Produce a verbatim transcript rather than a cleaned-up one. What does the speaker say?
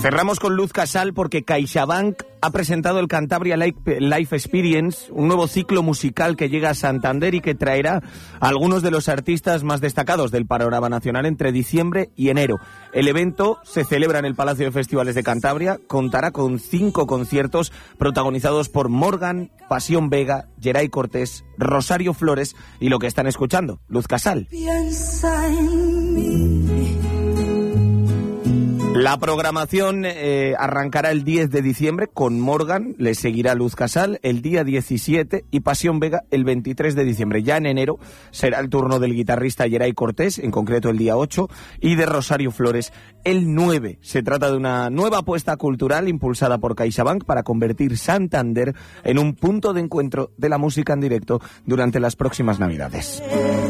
Cerramos con Luz Casal porque CaixaBank ha presentado el Cantabria Life Experience, un nuevo ciclo musical que llega a Santander y que traerá a algunos de los artistas más destacados del panorama nacional entre diciembre y enero. El evento se celebra en el Palacio de Festivales de Cantabria, contará con cinco conciertos protagonizados por Morgan, Pasión Vega, Geray Cortés, Rosario Flores y lo que están escuchando, Luz Casal. Piensa en mí. La programación eh, arrancará el diez de diciembre con Morgan, le seguirá Luz Casal el día diecisiete y Pasión Vega el veintitrés de diciembre. Ya en enero será el turno del guitarrista Geray Cortés, en concreto el día ocho, y de Rosario Flores el nueve. Se trata de una nueva apuesta cultural impulsada por CaixaBank para convertir Santander en un punto de encuentro de la música en directo durante las próximas Navidades.